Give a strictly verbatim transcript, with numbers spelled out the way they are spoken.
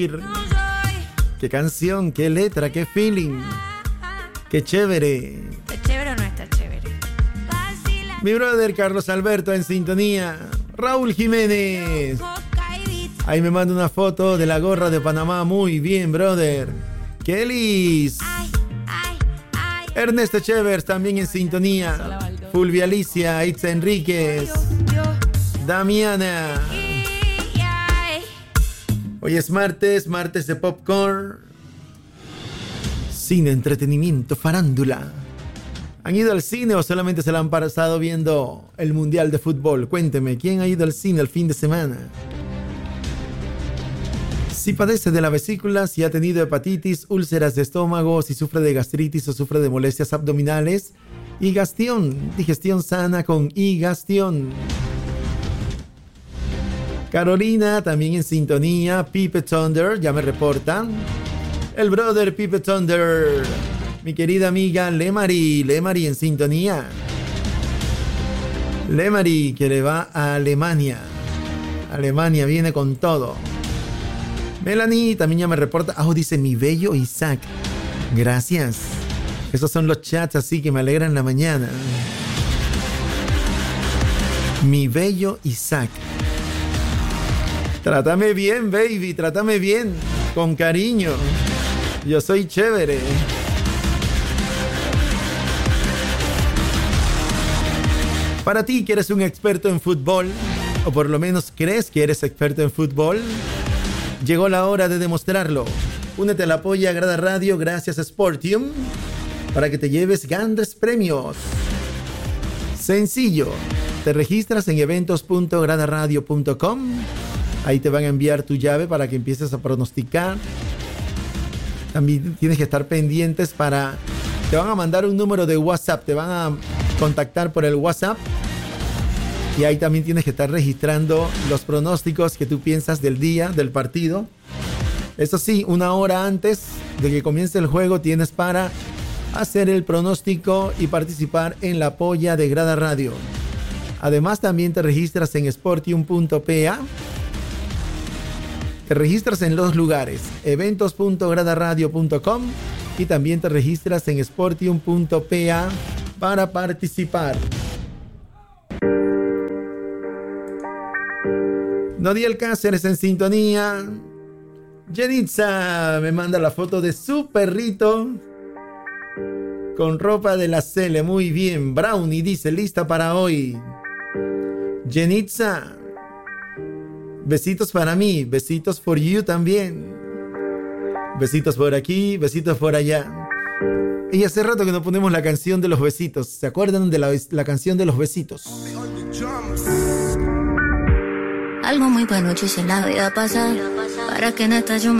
Qué canción, qué letra, qué feeling. Qué chévere. ¿Está chévere o no está chévere? Mi brother Carlos Alberto en sintonía. Raúl Jiménez. Ahí me manda una foto de la gorra de Panamá. Muy bien, brother. Kellys. Ernesto Chevers también en sintonía. Fulvia Alicia, Itza Enríquez. Damiana. Hoy es martes, martes de popcorn. Cine, entretenimiento, farándula. ¿Han ido al cine o solamente se la han pasado viendo el Mundial de Fútbol? Cuénteme, ¿quién ha ido al cine el fin de semana? Si padece de la vesícula, si ha tenido hepatitis, úlceras de estómago, si sufre de gastritis o sufre de molestias abdominales, Higastión, digestión sana con Higastión. Carolina también en sintonía. Pipe Thunder, ya me reportan. El brother Pipe Thunder. Mi querida amiga Lemari, Lemari en sintonía. Lemari que le va a Alemania. Alemania viene con todo. Melanie también ya me reporta. Ah, oh, dice mi bello Isaac. Gracias. Esos son los chats así que me alegran la mañana. Mi bello Isaac. Trátame bien, baby, trátame bien, con cariño. Yo soy chévere. Para ti que eres un experto en fútbol, o por lo menos crees que eres experto en fútbol, llegó la hora de demostrarlo. Únete a la Polla Grada Radio gracias a Sportium para que te lleves grandes premios. Sencillo, te registras en eventos punto grada radio punto com. Ahí te van a enviar tu llave para que empieces a pronosticar. También tienes que estar pendientes para... Te van a mandar un número de WhatsApp, te van a contactar por el WhatsApp. Y ahí también tienes que estar registrando los pronósticos que tú piensas del día, del partido. Eso sí, una hora antes de que comience el juego tienes para hacer el pronóstico y participar en la Polla de Grada Radio. Además también te registras en sportium punto p a. Te registras en los lugares, eventos punto grada radio punto com, y también te registras en sportium punto p a para participar. Nodiel Cáceres en sintonía. Yenitza me manda la foto de su perrito con ropa de la Cele. Muy bien. Brownie dice, lista para hoy. Yenitza, besitos para mí, besitos for you también. Besitos por aquí, besitos por allá. Y hace rato que no ponemos la canción de los besitos. ¿Se acuerdan de la, la canción de los besitos? Algo muy bueno hice en la vida pasar, para que en esta yo me